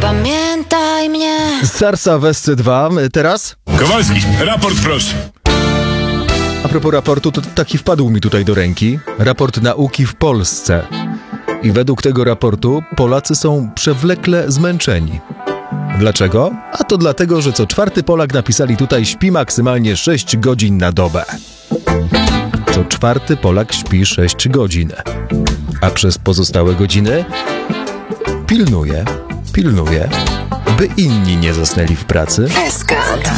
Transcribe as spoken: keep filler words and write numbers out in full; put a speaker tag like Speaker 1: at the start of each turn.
Speaker 1: Zapamiętaj mnie.
Speaker 2: Z Carsa w S C dwa. Teraz?
Speaker 3: Kowalski, raport proszę.
Speaker 2: A propos raportu, to taki wpadł mi tutaj do ręki. Raport nauki w Polsce. I według tego raportu Polacy są przewlekle zmęczeni. Dlaczego? A to dlatego, że co czwarty Polak, napisali tutaj, śpi maksymalnie sześć godzin na dobę. Co czwarty Polak śpi sześć godzin. A przez pozostałe godziny pilnuje, pilnuje, by inni nie zasnęli w pracy.
Speaker 1: S K